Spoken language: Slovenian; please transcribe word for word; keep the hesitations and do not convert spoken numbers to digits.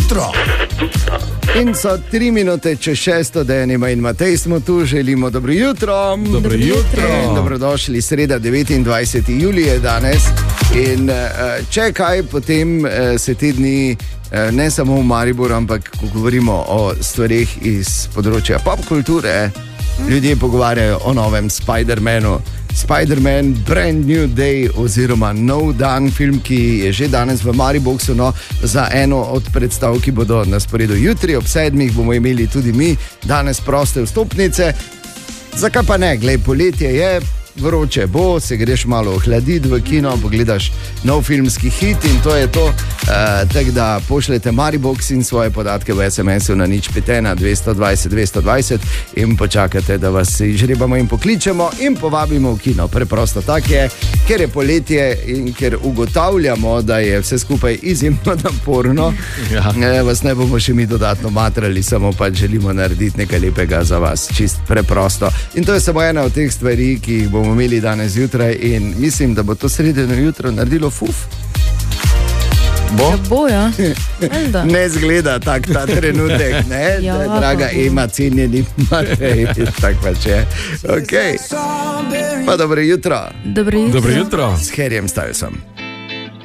jutro. In so tri minute čez šesto, da je Nema in Matej smo tu, želimo dobro jutro. Dobro jutro. Dobrodošli, sreda devetindvajseti julij je danes. In če kaj, potem se te dni ne samo v Mariboru, ampak ko govorimo o stvarih iz področja pop kulture, ljudje pogovarjajo o novem Spider-Manu. Spider-Man Brand New Day oziroma Nov dan, film, ki je že danes v Mariboru, no, za eno od predstav, ki bodo na sporedu jutri ob sedmih, bomo imeli tudi mi danes proste vstopnice. Zakaj pa ne? Glej, poletje je, vroče bo, se greš malo ohladiti v kino, pogledaš nov filmski hit in to je to. Uh, tako da pošljete Maribox in svoje podatke v es em esu na nič pet ena dvesto dvajset dvesto dvajset in počakate, da vas izžrebamo in pokličemo in povabimo v kino. Preprosto tak je, ker je poletje in ker ugotavljamo, da je vse skupaj izjemno naporno. Ja. E, vas ne bomo še mi dodatno matrali, samo pa želimo narediti nekaj lepega za vas, čist preprosto. In to je samo ena od teh stvari, ki jih bomo imeli danes zjutraj in mislim, da bo to sredino jutro naredilo fuf. Bo? Ja, bo, ja. Ne zgleda tak ta trenutek, ne? Ja, Draga pa Ema, cenjeni Matej, tak pa če. Ok. Pa dobro jutro. Dobro jutro. Dobro jutro. S Harryjem Stylesom.